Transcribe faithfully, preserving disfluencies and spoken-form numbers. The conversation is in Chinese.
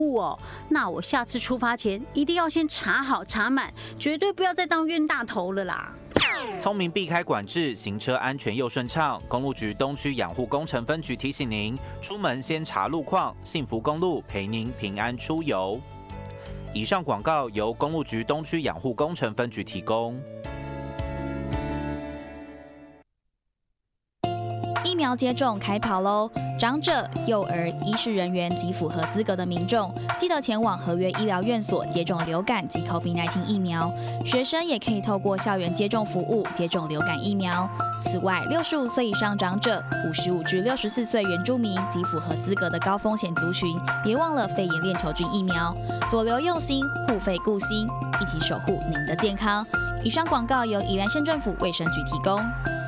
哦，那我下次出发前一定要先查好查满，绝对不要再当冤大头了啦。 聪明避开管制，行车安全又顺畅。公路局东区养护工程分局提醒您：出门先查路况，幸福公路陪您平安出游。以上广告由公路局东区养护工程分局提供。 疫苗接种开跑喽！长者、幼儿、医事人员及符合资格的民众，记得前往合约医疗院所接种流感及 COVID 十九 疫苗。学生也可以透过校园接种服务接种流感疫苗。此外，六十五岁以上长者、五十五至六十四岁原住民及符合资格的高风险族群，别忘了肺炎链球菌疫苗。左流用心，护肺顾心，一起守护您的健康。以上广告由宜兰县政府卫生局提供。